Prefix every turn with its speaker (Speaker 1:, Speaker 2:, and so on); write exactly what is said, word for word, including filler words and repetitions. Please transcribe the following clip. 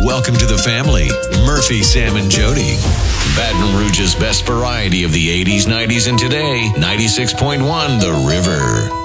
Speaker 1: Welcome to the family, Murphy, Sam, and Jody. Baton Rouge's best variety of the eighties, nineties, and today, ninety-six point one The River.